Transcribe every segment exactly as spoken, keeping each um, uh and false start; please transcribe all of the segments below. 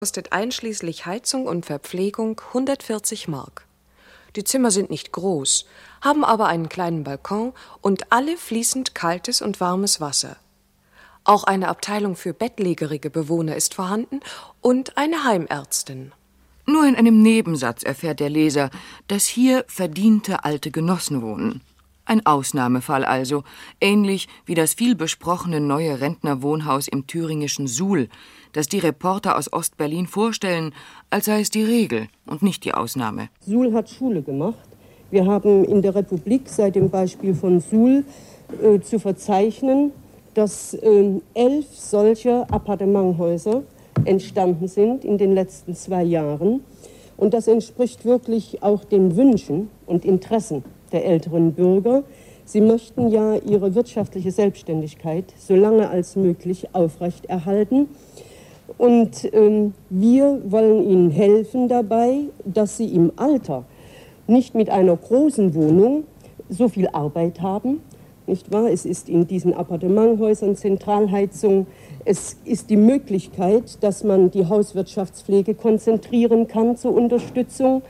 Kostet einschließlich Heizung und Verpflegung hundertvierzig Mark. Die Zimmer sind nicht groß, haben aber einen kleinen Balkon und alle fließend kaltes und warmes Wasser. Auch eine Abteilung für bettlägerige Bewohner ist vorhanden und eine Heimärztin. Nur in einem Nebensatz erfährt der Leser, dass hier verdiente alte Genossen wohnen. Ein Ausnahmefall also, ähnlich wie das vielbesprochene neue Rentnerwohnhaus im thüringischen Suhl, das die Reporter aus Ostberlin vorstellen, als sei es die Regel und nicht die Ausnahme. Suhl hat Schule gemacht. Wir haben in der Republik seit dem Beispiel von Suhl äh, zu verzeichnen, dass äh, elf solcher Appartementhäuser entstanden sind in den letzten zwei Jahren. Und das entspricht wirklich auch den Wünschen und Interessen der älteren Bürger. Sie möchten ja ihre wirtschaftliche Selbstständigkeit so lange als möglich aufrechterhalten. Und ähm, wir wollen ihnen helfen dabei, dass sie im Alter nicht mit einer großen Wohnung so viel Arbeit haben, nicht wahr? Es ist in diesen Appartementhäusern Zentralheizung. Es ist die Möglichkeit, dass man die Hauswirtschaftspflege konzentrieren kann zur Unterstützung.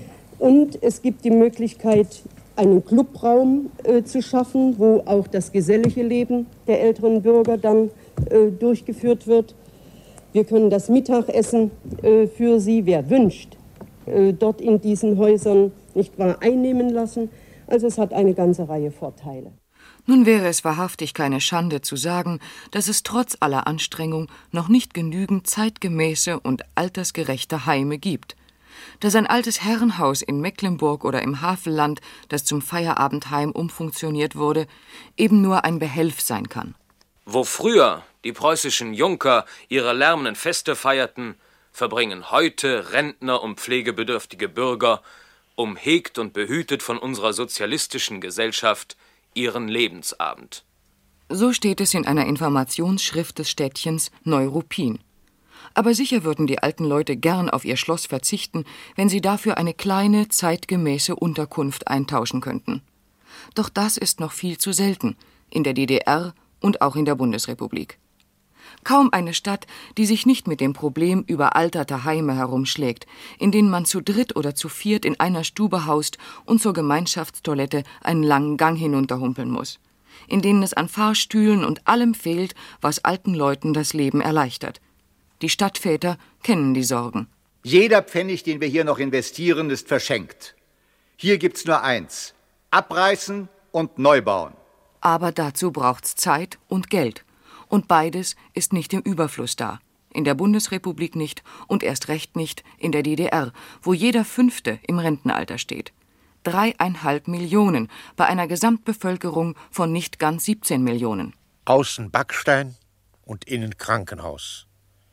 Und es gibt die Möglichkeit, einen Clubraum äh, zu schaffen, wo auch das gesellige Leben der älteren Bürger dann äh, durchgeführt wird. Wir können das Mittagessen äh, für sie, wer wünscht, äh, dort in diesen Häusern nicht wahr einnehmen lassen. Also es hat eine ganze Reihe Vorteile. Nun wäre es wahrhaftig keine Schande zu sagen, dass es trotz aller Anstrengung noch nicht genügend zeitgemäße und altersgerechte Heime gibt. Dass ein altes Herrenhaus in Mecklenburg oder im Havelland, das zum Feierabendheim umfunktioniert wurde, eben nur ein Behelf sein kann. Wo früher die preußischen Junker ihre lärmenden Feste feierten, verbringen heute Rentner und pflegebedürftige Bürger, umhegt und behütet von unserer sozialistischen Gesellschaft, ihren Lebensabend. So steht es in einer Informationsschrift des Städtchens Neuruppin. Aber sicher würden die alten Leute gern auf ihr Schloss verzichten, wenn sie dafür eine kleine, zeitgemäße Unterkunft eintauschen könnten. Doch das ist noch viel zu selten, in der D D R und auch in der Bundesrepublik. Kaum eine Stadt, die sich nicht mit dem Problem überalterter Heime herumschlägt, in denen man zu dritt oder zu viert in einer Stube haust und zur Gemeinschaftstoilette einen langen Gang hinunterhumpeln muss, in denen es an Fahrstühlen und allem fehlt, was alten Leuten das Leben erleichtert. Die Stadtväter kennen die Sorgen. Jeder Pfennig, den wir hier noch investieren, ist verschenkt. Hier gibt's nur eins: abreißen und neu bauen. Aber dazu braucht's Zeit und Geld. Und beides ist nicht im Überfluss da. In der Bundesrepublik nicht und erst recht nicht in der D D R, wo jeder Fünfte im Rentenalter steht. Dreieinhalb Millionen bei einer Gesamtbevölkerung von nicht ganz siebzehn Millionen. Außen Backstein und innen Krankenhaus.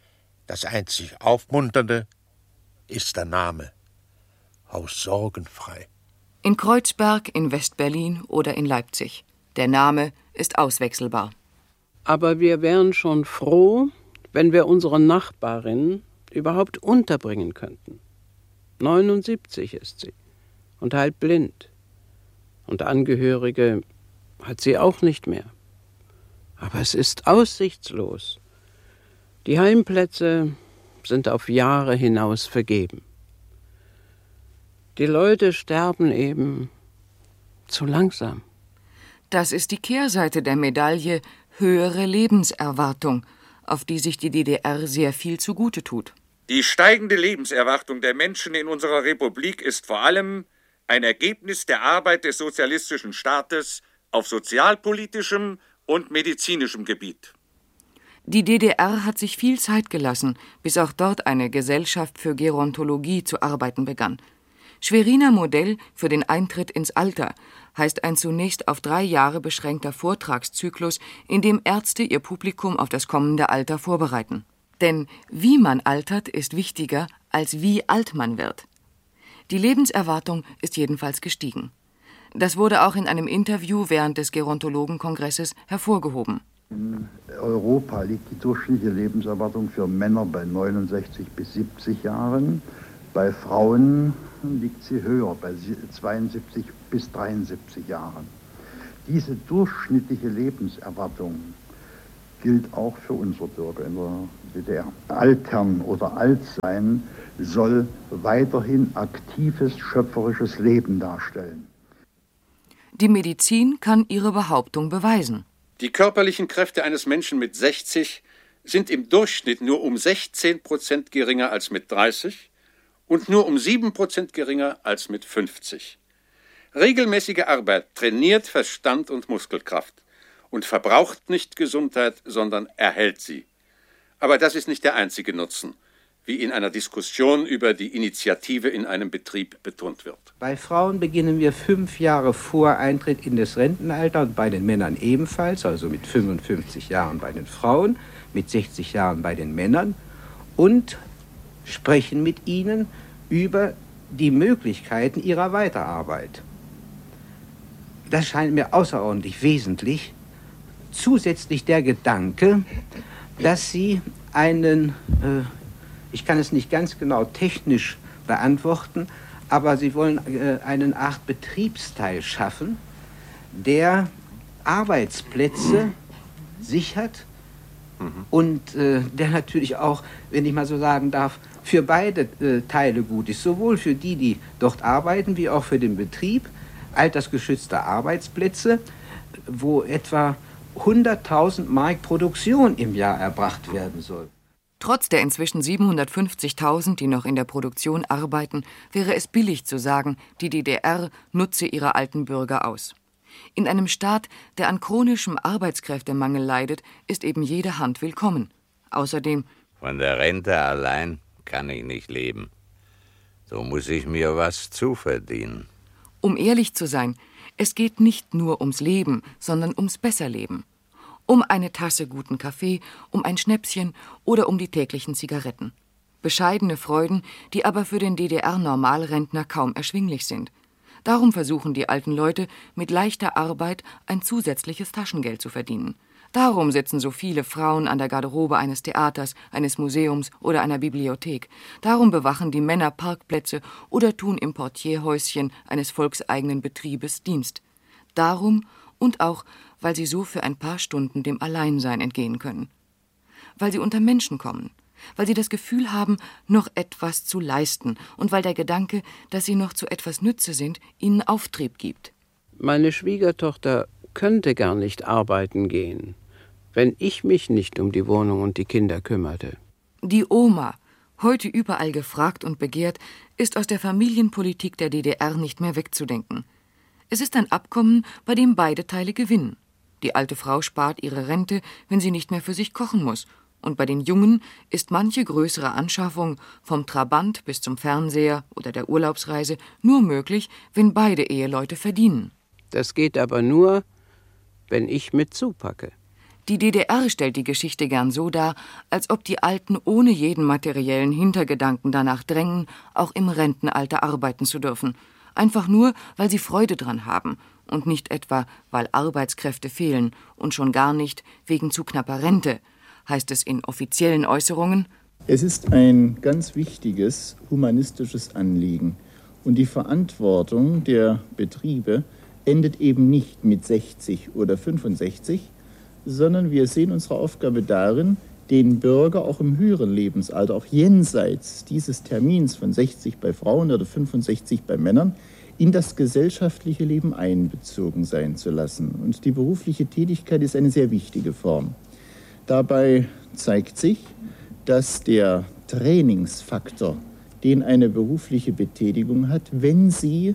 Das einzig Aufmunternde ist der Name: Haus Sorgenfrei. In Kreuzberg, in West-Berlin oder in Leipzig. Der Name ist auswechselbar. Aber wir wären schon froh, wenn wir unsere Nachbarin überhaupt unterbringen könnten. neunundsiebzig ist sie und halb blind. Und Angehörige hat sie auch nicht mehr. Aber es ist aussichtslos. Die Heimplätze sind auf Jahre hinaus vergeben. Die Leute sterben eben zu langsam. Das ist die Kehrseite der Medaille höhere Lebenserwartung, auf die sich die D D R sehr viel zugute tut. Die steigende Lebenserwartung der Menschen in unserer Republik ist vor allem ein Ergebnis der Arbeit des sozialistischen Staates auf sozialpolitischem und medizinischem Gebiet. Die D D R hat sich viel Zeit gelassen, bis auch dort eine Gesellschaft für Gerontologie zu arbeiten begann. Schweriner Modell für den Eintritt ins Alter heißt ein zunächst auf drei Jahre beschränkter Vortragszyklus, in dem Ärzte ihr Publikum auf das kommende Alter vorbereiten. Denn wie man altert, ist wichtiger, als wie alt man wird. Die Lebenserwartung ist jedenfalls gestiegen. Das wurde auch in einem Interview während des Gerontologenkongresses hervorgehoben. In Europa liegt die durchschnittliche Lebenserwartung für Männer bei neunundsechzig bis siebzig Jahren. Bei Frauen liegt sie höher, bei zweiundsiebzig bis dreiundsiebzig Jahren. Diese durchschnittliche Lebenserwartung gilt auch für unsere Bürger in der D D R. Altern oder Altsein soll weiterhin aktives, schöpferisches Leben darstellen. Die Medizin kann ihre Behauptung beweisen. Die körperlichen Kräfte eines Menschen mit sechzig sind im Durchschnitt nur um sechzehn Prozent geringer als mit dreißig und nur um sieben Prozent geringer als mit fünfzig. Regelmäßige Arbeit trainiert Verstand und Muskelkraft und verbraucht nicht Gesundheit, sondern erhält sie. Aber das ist nicht der einzige Nutzen, wie in einer Diskussion über die Initiative in einem Betrieb betont wird. Bei Frauen beginnen wir fünf Jahre vor Eintritt in das Rentenalter und bei den Männern ebenfalls, also mit fünfundfünfzig Jahren bei den Frauen, mit sechzig Jahren bei den Männern und sprechen mit ihnen über die Möglichkeiten ihrer Weiterarbeit. Das scheint mir außerordentlich wesentlich. Zusätzlich der Gedanke, dass sie einen, äh, ich kann es nicht ganz genau technisch beantworten, aber sie wollen äh, eine Art Betriebsteil schaffen, der Arbeitsplätze sichert und äh, der natürlich auch, wenn ich mal so sagen darf, für beide äh, Teile gut ist, sowohl für die, die dort arbeiten, wie auch für den Betrieb, altersgeschützte Arbeitsplätze, wo etwa hunderttausend Mark Produktion im Jahr erbracht werden soll. Trotz der inzwischen siebenhundertfünfzigtausend, die noch in der Produktion arbeiten, wäre es billig zu sagen, die D D R nutze ihre alten Bürger aus. In einem Staat, der an chronischem Arbeitskräftemangel leidet, ist eben jede Hand willkommen. Außerdem: Von der Rente allein kann ich nicht leben. So muss ich mir was zuverdienen. Um ehrlich zu sein, es geht nicht nur ums Leben, sondern ums Besserleben. Um eine Tasse guten Kaffee, um ein Schnäpschen oder um die täglichen Zigaretten. Bescheidene Freuden, die aber für den D D R-Normalrentner kaum erschwinglich sind. Darum versuchen die alten Leute, mit leichter Arbeit ein zusätzliches Taschengeld zu verdienen. Darum sitzen so viele Frauen an der Garderobe eines Theaters, eines Museums oder einer Bibliothek. Darum bewachen die Männer Parkplätze oder tun im Portierhäuschen eines volkseigenen Betriebes Dienst. Darum und auch, weil sie so für ein paar Stunden dem Alleinsein entgehen können. Weil sie unter Menschen kommen. Weil sie das Gefühl haben, noch etwas zu leisten und weil der Gedanke, dass sie noch zu etwas Nütze sind, ihnen Auftrieb gibt. Meine Schwiegertochter könnte gar nicht arbeiten gehen, wenn ich mich nicht um die Wohnung und die Kinder kümmerte. Die Oma, heute überall gefragt und begehrt, ist aus der Familienpolitik der D D R nicht mehr wegzudenken. Es ist ein Abkommen, bei dem beide Teile gewinnen. Die alte Frau spart ihre Rente, wenn sie nicht mehr für sich kochen muss. Und bei den Jungen ist manche größere Anschaffung, vom Trabant bis zum Fernseher oder der Urlaubsreise, nur möglich, wenn beide Eheleute verdienen. Das geht aber nur, wenn ich mit zupacke. Die D D R stellt die Geschichte gern so dar, als ob die Alten ohne jeden materiellen Hintergedanken danach drängen, auch im Rentenalter arbeiten zu dürfen. Einfach nur, weil sie Freude dran haben und nicht etwa, weil Arbeitskräfte fehlen und schon gar nicht wegen zu knapper Rente, heißt es in offiziellen Äußerungen. Es ist ein ganz wichtiges humanistisches Anliegen. Und die Verantwortung der Betriebe endet eben nicht mit sechzig oder fünfundsechzig, sondern wir sehen unsere Aufgabe darin, den Bürger auch im höheren Lebensalter, auch jenseits dieses Termins von sechzig bei Frauen oder fünfundsechzig bei Männern, in das gesellschaftliche Leben einbezogen sein zu lassen. Und die berufliche Tätigkeit ist eine sehr wichtige Form. Dabei zeigt sich, dass der Trainingsfaktor, den eine berufliche Betätigung hat, wenn sie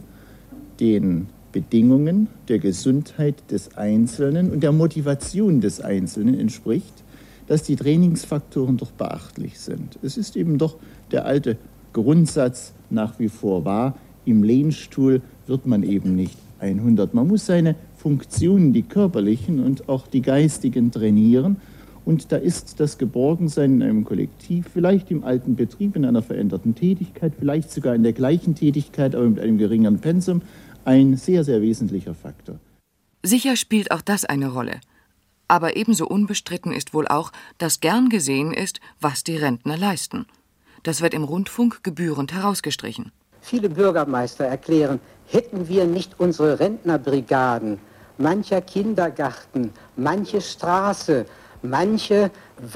den Bedingungen der Gesundheit des Einzelnen und der Motivation des Einzelnen entspricht, dass die Trainingsfaktoren doch beachtlich sind. Es ist eben doch der alte Grundsatz nach wie vor wahr, im Lehnstuhl wird man eben nicht hundert. Man muss seine Funktionen, die körperlichen und auch die geistigen, trainieren. Und da ist das Geborgensein in einem Kollektiv, vielleicht im alten Betrieb, in einer veränderten Tätigkeit, vielleicht sogar in der gleichen Tätigkeit, aber mit einem geringeren Pensum, ein sehr, sehr wesentlicher Faktor. Sicher spielt auch das eine Rolle. Aber ebenso unbestritten ist wohl auch, dass gern gesehen ist, was die Rentner leisten. Das wird im Rundfunk gebührend herausgestrichen. Viele Bürgermeister erklären, hätten wir nicht unsere Rentnerbrigaden, mancher Kindergarten, manche Straße, manche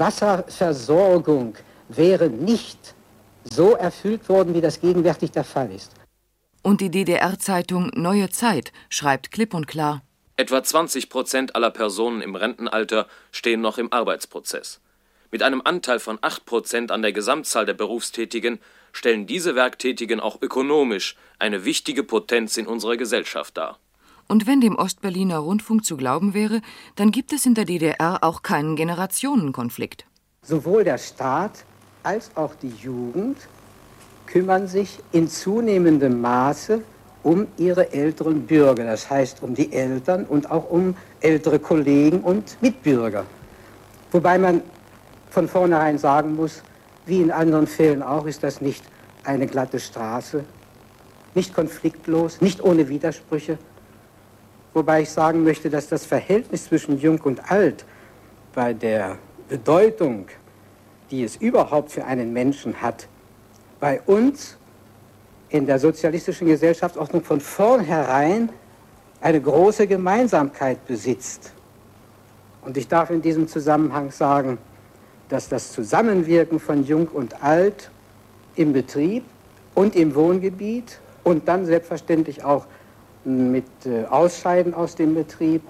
Wasserversorgung wäre nicht so erfüllt worden, wie das gegenwärtig der Fall ist. Und die D D R-Zeitung Neue Zeit schreibt klipp und klar: Etwa zwanzig Prozent aller Personen im Rentenalter stehen noch im Arbeitsprozess. Mit einem Anteil von acht Prozent an der Gesamtzahl der Berufstätigen stellen diese Werktätigen auch ökonomisch eine wichtige Potenz in unserer Gesellschaft dar. Und wenn dem Ostberliner Rundfunk zu glauben wäre, dann gibt es in der D D R auch keinen Generationenkonflikt. Sowohl der Staat als auch die Jugend kümmern sich in zunehmendem Maße um ihre älteren Bürger, das heißt um die Eltern und auch um ältere Kollegen und Mitbürger. Wobei man von vornherein sagen muss, wie in anderen Fällen auch, ist das nicht eine glatte Straße, nicht konfliktlos, nicht ohne Widersprüche. Wobei ich sagen möchte, dass das Verhältnis zwischen Jung und Alt bei der Bedeutung, die es überhaupt für einen Menschen hat, bei uns in der sozialistischen Gesellschaftsordnung von vornherein eine große Gemeinsamkeit besitzt. Und ich darf in diesem Zusammenhang sagen, dass das Zusammenwirken von Jung und Alt im Betrieb und im Wohngebiet und dann selbstverständlich auch mit äh, Ausscheiden aus dem Betrieb,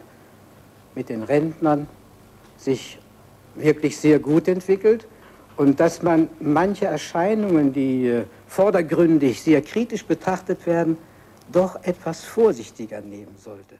mit den Rentnern, sich wirklich sehr gut entwickelt und dass man manche Erscheinungen, die äh, vordergründig sehr kritisch betrachtet werden, doch etwas vorsichtiger nehmen sollte.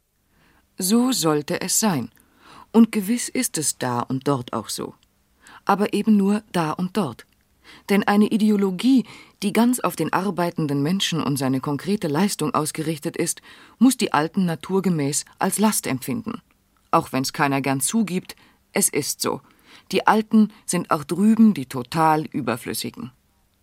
So sollte es sein. Und gewiss ist es da und dort auch so. Aber eben nur da und dort. Denn eine Ideologie, die ganz auf den arbeitenden Menschen und seine konkrete Leistung ausgerichtet ist, muss die Alten naturgemäß als Last empfinden. Auch wenn's keiner gern zugibt, es ist so. Die Alten sind auch drüben die total Überflüssigen.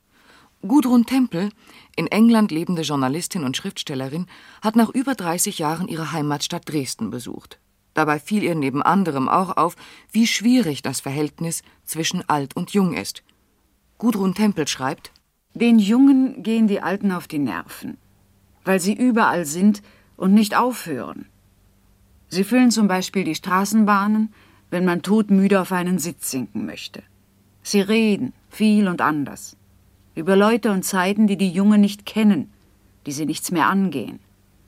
Gudrun Tempel, in England lebende Journalistin und Schriftstellerin, hat nach über dreißig Jahren ihre Heimatstadt Dresden besucht. Dabei fiel ihr neben anderem auch auf, wie schwierig das Verhältnis zwischen Alt und Jung ist. Gudrun Tempel schreibt: Den Jungen gehen die Alten auf die Nerven, weil sie überall sind und nicht aufhören. Sie füllen zum Beispiel die Straßenbahnen, wenn man todmüde auf einen Sitz sinken möchte. Sie reden viel und anders über Leute und Zeiten, die die Jungen nicht kennen, die sie nichts mehr angehen.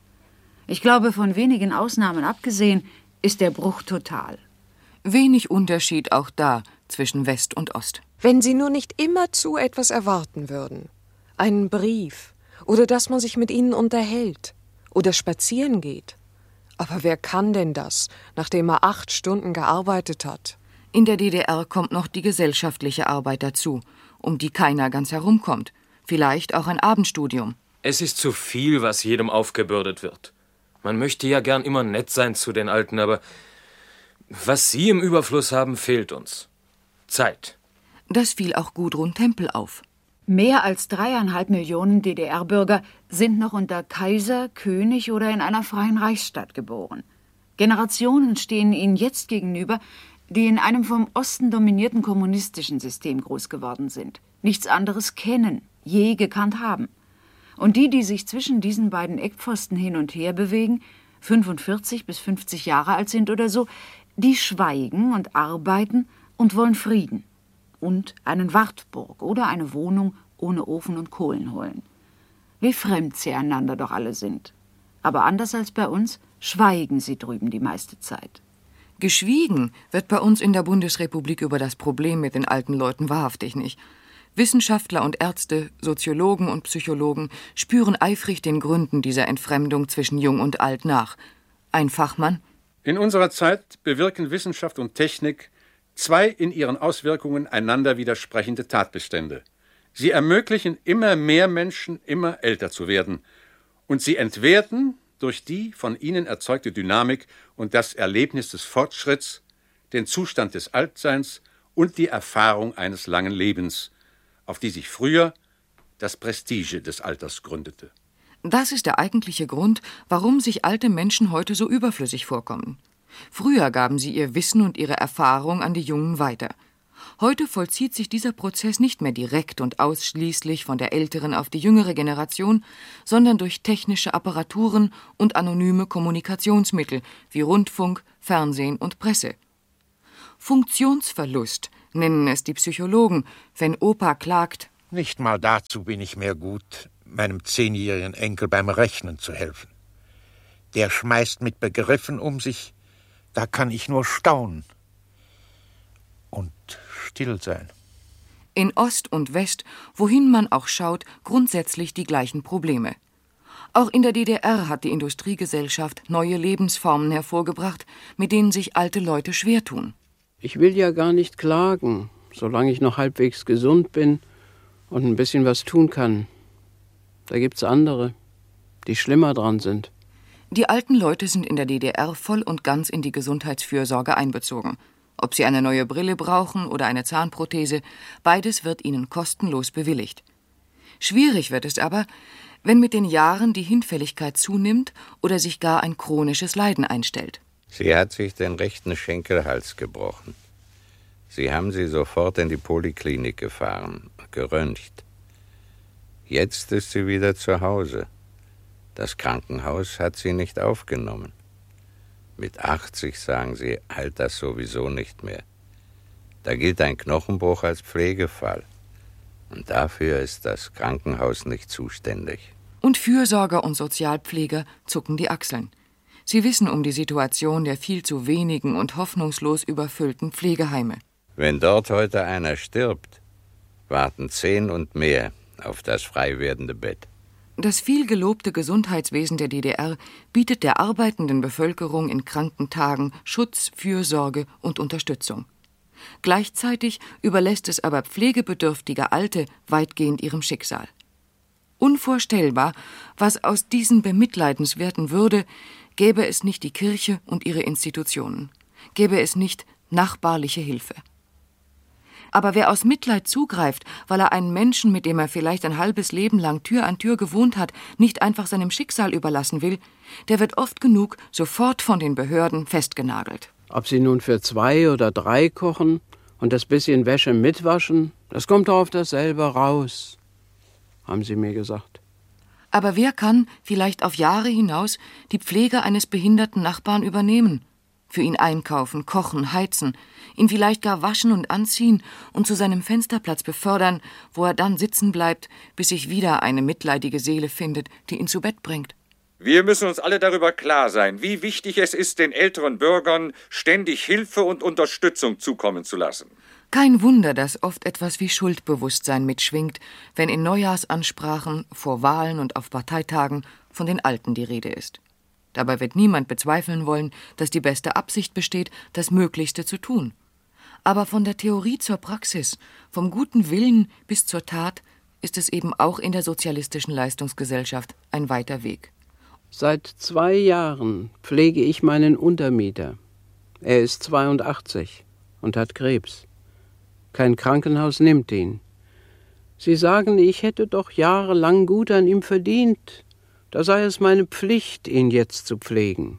Ich glaube, von wenigen Ausnahmen abgesehen, ist der Bruch total. Wenig Unterschied auch da zwischen West und Ost. Wenn Sie nur nicht immerzu etwas erwarten würden, einen Brief oder dass man sich mit ihnen unterhält oder spazieren geht. Aber wer kann denn das, nachdem er acht Stunden gearbeitet hat? In der D D R kommt noch die gesellschaftliche Arbeit dazu, um die keiner ganz herumkommt. Vielleicht auch ein Abendstudium. Es ist zu viel, was jedem aufgebürdet wird. Man möchte ja gern immer nett sein zu den Alten, aber was Sie im Überfluss haben, fehlt uns. Zeit. Das fiel auch Gudrun Tempel auf. Mehr als dreieinhalb Millionen D D R-Bürger sind noch unter Kaiser, König oder in einer freien Reichsstadt geboren. Generationen stehen ihnen jetzt gegenüber, die in einem vom Osten dominierten kommunistischen System groß geworden sind, nichts anderes kennen, je gekannt haben. Und die, die sich zwischen diesen beiden Eckpfosten hin und her bewegen, fünfundvierzig bis fünfzig Jahre alt sind oder so, die schweigen und arbeiten und wollen Frieden. Und einen Wartburg oder eine Wohnung ohne Ofen und Kohlen holen. Wie fremd sie einander doch alle sind. Aber anders als bei uns schweigen sie drüben die meiste Zeit. Geschwiegen wird bei uns in der Bundesrepublik über das Problem mit den alten Leuten wahrhaftig nicht. Wissenschaftler und Ärzte, Soziologen und Psychologen spüren eifrig den Gründen dieser Entfremdung zwischen Jung und Alt nach. Ein Fachmann: In unserer Zeit bewirken Wissenschaft und Technik zwei in ihren Auswirkungen einander widersprechende Tatbestände. Sie ermöglichen immer mehr Menschen, immer älter zu werden. Und sie entwerten durch die von ihnen erzeugte Dynamik und das Erlebnis des Fortschritts den Zustand des Altseins und die Erfahrung eines langen Lebens, auf die sich früher das Prestige des Alters gründete. Das ist der eigentliche Grund, warum sich alte Menschen heute so überflüssig vorkommen. Früher gaben sie ihr Wissen und ihre Erfahrung an die Jungen weiter. Heute vollzieht sich dieser Prozess nicht mehr direkt und ausschließlich von der älteren auf die jüngere Generation, sondern durch technische Apparaturen und anonyme Kommunikationsmittel wie Rundfunk, Fernsehen und Presse. Funktionsverlust nennen es die Psychologen, wenn Opa klagt: Nicht mal dazu bin ich mehr gut, meinem zehnjährigen Enkel beim Rechnen zu helfen. Der schmeißt mit Begriffen um sich, da kann ich nur staunen und still sein. In Ost und West, wohin man auch schaut, grundsätzlich die gleichen Probleme. Auch in der D D R hat die Industriegesellschaft neue Lebensformen hervorgebracht, mit denen sich alte Leute schwer tun. Ich will ja gar nicht klagen, solange ich noch halbwegs gesund bin und ein bisschen was tun kann. Da gibt's andere, die schlimmer dran sind. Die alten Leute sind in der D D R voll und ganz in die Gesundheitsfürsorge einbezogen. Ob sie eine neue Brille brauchen oder eine Zahnprothese, beides wird ihnen kostenlos bewilligt. Schwierig wird es aber, wenn mit den Jahren die Hinfälligkeit zunimmt oder sich gar ein chronisches Leiden einstellt. Sie hat sich den rechten Schenkelhals gebrochen. Sie haben sie sofort in die Poliklinik gefahren, geröntgt. Jetzt ist sie wieder zu Hause. Das Krankenhaus hat sie nicht aufgenommen. Mit achtzig, sagen sie, heilt das sowieso nicht mehr. Da gilt ein Knochenbruch als Pflegefall. Und dafür ist das Krankenhaus nicht zuständig. Und Fürsorger und Sozialpfleger zucken die Achseln. Sie wissen um die Situation der viel zu wenigen und hoffnungslos überfüllten Pflegeheime. Wenn dort heute einer stirbt, warten zehn und mehr auf das frei werdende Bett. Das viel gelobte Gesundheitswesen der D D R bietet der arbeitenden Bevölkerung in kranken Tagen Schutz, Fürsorge und Unterstützung. Gleichzeitig überlässt es aber pflegebedürftige Alte weitgehend ihrem Schicksal. Unvorstellbar, was aus diesen bemitleidenswerten würde, gäbe es nicht die Kirche und ihre Institutionen, gäbe es nicht nachbarliche Hilfe. Aber wer aus Mitleid zugreift, weil er einen Menschen, mit dem er vielleicht ein halbes Leben lang Tür an Tür gewohnt hat, nicht einfach seinem Schicksal überlassen will, der wird oft genug sofort von den Behörden festgenagelt. Ob sie nun für zwei oder drei kochen und das bisschen Wäsche mitwaschen, das kommt doch auf dasselbe raus, haben sie mir gesagt. Aber wer kann, vielleicht auf Jahre hinaus, die Pflege eines behinderten Nachbarn übernehmen? Für ihn einkaufen, kochen, heizen, ihn vielleicht gar waschen und anziehen und zu seinem Fensterplatz befördern, wo er dann sitzen bleibt, bis sich wieder eine mitleidige Seele findet, die ihn zu Bett bringt. Wir müssen uns alle darüber klar sein, wie wichtig es ist, den älteren Bürgern ständig Hilfe und Unterstützung zukommen zu lassen. Kein Wunder, dass oft etwas wie Schuldbewusstsein mitschwingt, wenn in Neujahrsansprachen, vor Wahlen und auf Parteitagen von den Alten die Rede ist. Dabei wird niemand bezweifeln wollen, dass die beste Absicht besteht, das Möglichste zu tun. Aber von der Theorie zur Praxis, vom guten Willen bis zur Tat, ist es eben auch in der sozialistischen Leistungsgesellschaft ein weiter Weg. Seit zwei Jahren pflege ich meinen Untermieter. Er ist zweiundachtzig und hat Krebs. Kein Krankenhaus nimmt ihn. Sie sagen, ich hätte doch jahrelang gut an ihm verdient. Da sei es meine Pflicht, ihn jetzt zu pflegen.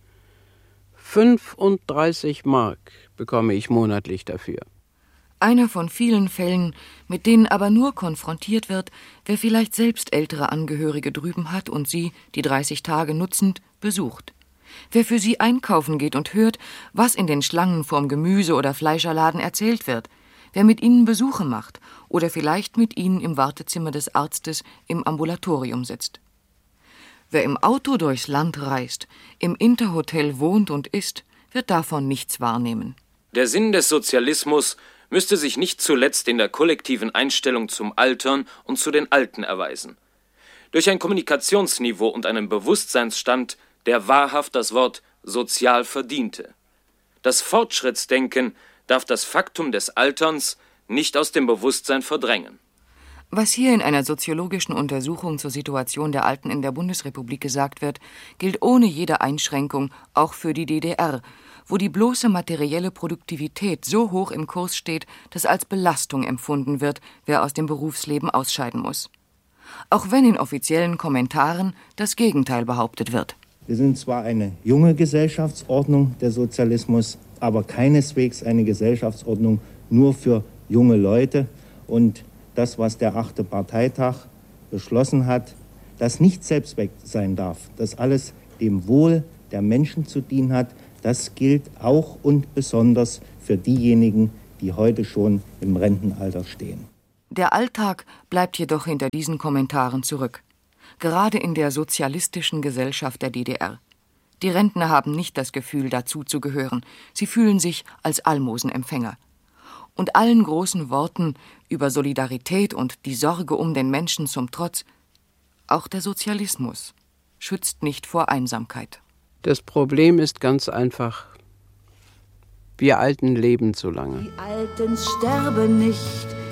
fünfunddreißig Mark bekomme ich monatlich dafür. Einer von vielen Fällen, mit denen aber nur konfrontiert wird, wer vielleicht selbst ältere Angehörige drüben hat und sie, die dreißig Tage nutzend, besucht. Wer für sie einkaufen geht und hört, was in den Schlangen vorm Gemüse- oder Fleischerladen erzählt wird. Wer mit ihnen Besuche macht oder vielleicht mit ihnen im Wartezimmer des Arztes im Ambulatorium sitzt. Wer im Auto durchs Land reist, im Interhotel wohnt und isst, wird davon nichts wahrnehmen. Der Sinn des Sozialismus müsste sich nicht zuletzt in der kollektiven Einstellung zum Altern und zu den Alten erweisen. Durch ein Kommunikationsniveau und einen Bewusstseinsstand, der wahrhaft das Wort sozial verdiente. Das Fortschrittsdenken darf das Faktum des Alterns nicht aus dem Bewusstsein verdrängen. Was hier in einer soziologischen Untersuchung zur Situation der Alten in der Bundesrepublik gesagt wird, gilt ohne jede Einschränkung auch für die D D R, wo die bloße materielle Produktivität so hoch im Kurs steht, dass als Belastung empfunden wird, wer aus dem Berufsleben ausscheiden muss. Auch wenn in offiziellen Kommentaren das Gegenteil behauptet wird. Wir sind zwar eine junge Gesellschaftsordnung, der Sozialismus, aber keineswegs eine Gesellschaftsordnung nur für junge Leute. Und das, was der achte Parteitag beschlossen hat, das nicht Selbstzweck sein darf, das alles dem Wohl der Menschen zu dienen hat, Das gilt auch und besonders für diejenigen, die heute schon im Rentenalter stehen. Der Alltag bleibt jedoch hinter diesen Kommentaren zurück. Gerade in der sozialistischen Gesellschaft der D D R. Die Rentner haben nicht das Gefühl, dazuzugehören. Sie fühlen sich als Almosenempfänger. Und allen großen Worten über Solidarität und die Sorge um den Menschen zum Trotz, auch der Sozialismus schützt nicht vor Einsamkeit. Das Problem ist ganz einfach, wir Alten leben zu lange. Die Alten sterben nicht,